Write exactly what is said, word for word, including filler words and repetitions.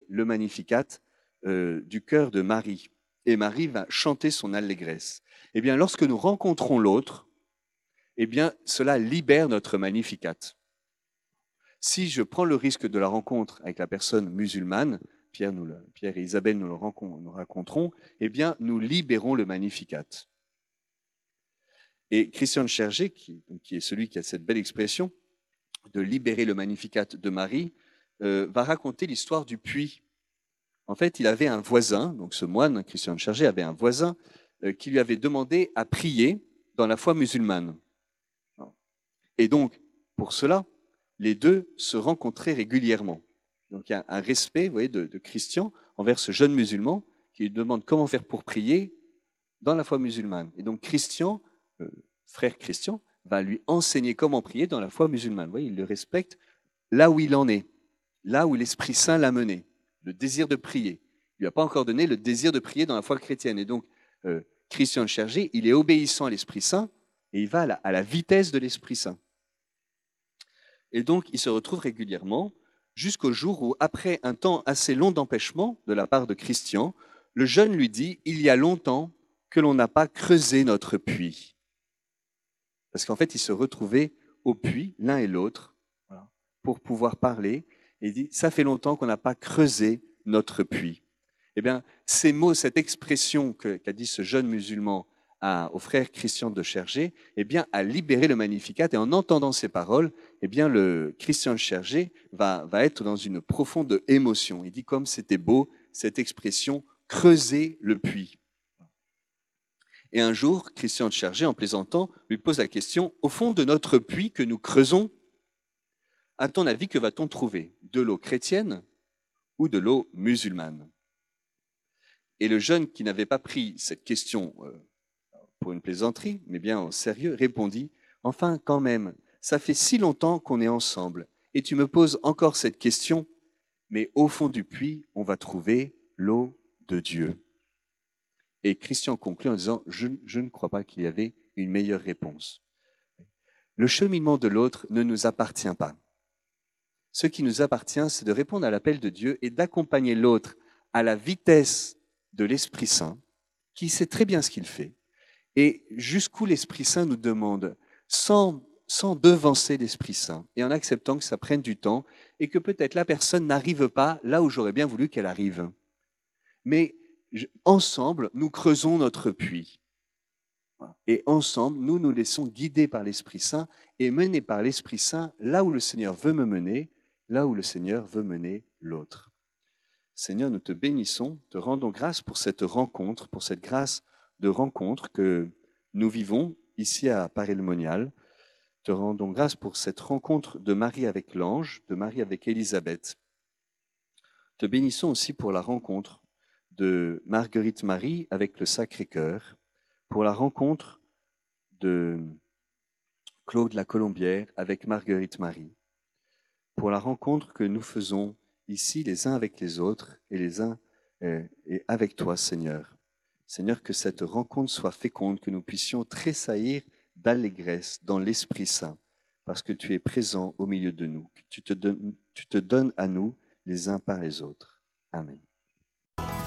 le Magnificat euh, du cœur de Marie. Et Marie va chanter son allégresse. Eh bien, lorsque nous rencontrons l'autre, eh bien, cela libère notre Magnificat. Si je prends le risque de la rencontre avec la personne musulmane, Pierre, nous le, Pierre et Isabelle nous le nous raconterons, eh bien, nous libérons le Magnificat. Et Christian de Chergé, qui, qui est celui qui a cette belle expression de libérer le Magnificat de Marie, euh, va raconter l'histoire du puits. En fait, il avait un voisin, donc ce moine, Christian de Chergé, avait un voisin euh, qui lui avait demandé à prier dans la foi musulmane. Et donc, pour cela, les deux se rencontraient régulièrement. Donc, il y a un respect, vous voyez, de, de Christian envers ce jeune musulman qui lui demande comment faire pour prier dans la foi musulmane. Et donc, Christian, euh, frère Christian, va lui enseigner comment prier dans la foi musulmane. Vous voyez, il le respecte là où il en est, là où l'Esprit Saint l'a mené, le désir de prier. Il lui a pas encore donné le désir de prier dans la foi chrétienne. Et donc, euh, Christian de Chergé, il est obéissant à l'Esprit Saint et il va à la, à la vitesse de l'Esprit Saint. Et donc, il se retrouve régulièrement jusqu'au jour où, après un temps assez long d'empêchement de la part de Christian, le jeune lui dit « Il y a longtemps que l'on n'a pas creusé notre puits. » Parce qu'en fait, ils se retrouvaient au puits, l'un et l'autre, voilà, pour pouvoir parler. Et il dit « Ça fait longtemps qu'on n'a pas creusé notre puits. » Eh bien, ces mots, cette expression que, qu'a dit ce jeune musulman à, au frère Christian de Chergé, eh bien, a libéré le Magnificat. Et en entendant ces paroles, eh bien, le Christian de Chergé va, va être dans une profonde émotion. Il dit comme c'était beau, cette expression, creuser le puits. Et un jour, Christian de Chergé, en plaisantant, lui pose la question, au fond de notre puits que nous creusons, à ton avis, que va-t-on trouver? De l'eau chrétienne ou de l'eau musulmane? Et le jeune qui n'avait pas pris cette question euh, pour une plaisanterie, mais bien en sérieux, répondit « Enfin, quand même, ça fait si longtemps qu'on est ensemble, et tu me poses encore cette question, mais au fond du puits, on va trouver l'eau de Dieu. » Et Christian conclut en disant je, « Je ne crois pas qu'il y avait une meilleure réponse. » Le cheminement de l'autre ne nous appartient pas. Ce qui nous appartient, c'est de répondre à l'appel de Dieu et d'accompagner l'autre à la vitesse de l'Esprit Saint, qui sait très bien ce qu'il fait, et jusqu'où l'Esprit Saint nous demande, sans, sans devancer l'Esprit Saint, et en acceptant que ça prenne du temps, et que peut-être la personne n'arrive pas là où j'aurais bien voulu qu'elle arrive. Mais ensemble, nous creusons notre puits. Et ensemble, nous nous laissons guider par l'Esprit Saint et mener par l'Esprit Saint là où le Seigneur veut me mener, là où le Seigneur veut mener l'autre. Seigneur, nous te bénissons, te rendons grâce pour cette rencontre, pour cette grâce de rencontre que nous vivons ici à Paray-le-Monial. Te rendons grâce pour cette rencontre de Marie avec l'ange, de Marie avec Élisabeth. Te bénissons aussi pour la rencontre de Marguerite Marie avec le Sacré-Cœur, pour la rencontre de Claude la Colombière avec Marguerite Marie, pour la rencontre que nous faisons ici les uns avec les autres et les uns euh, et avec toi, Seigneur. Seigneur, que cette rencontre soit féconde, que nous puissions tressaillir d'allégresse dans l'Esprit Saint, parce que tu es présent au milieu de nous, que tu te donnes, tu te donnes à nous les uns par les autres. Amen.